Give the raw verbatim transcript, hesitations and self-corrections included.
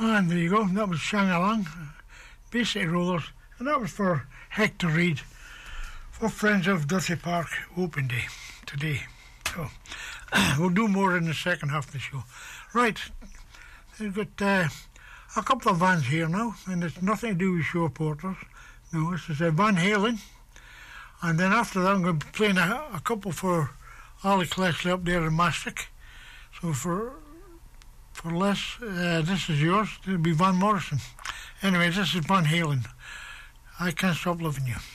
And there you go, that was Shang Along, Bay City Rollers, and that was for Hector Reid, for Friends of Duthie Park Open Day today. So, we'll do more in the second half of the show. Right, we've got uh, a couple of bands here now, and it's nothing to do with show porters. No, this is uh, Van Halen, and then after that I'm going to be playing a, a couple for Ollie Clessley up there in Mastic. So for for less, uh, this is yours. It'll be Van Morrison. Anyway, this is Van Halen. I Can't Stop Loving You.